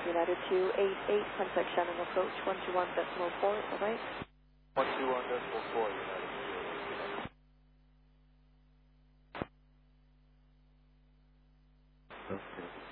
United 288, contact Shannon approach 121.4, bye-bye. 121.4, United 288. Okay.